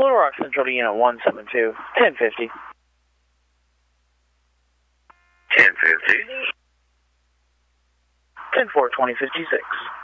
Little Rock Central to Unit 172, 1050. 1050. 10-4, 2056.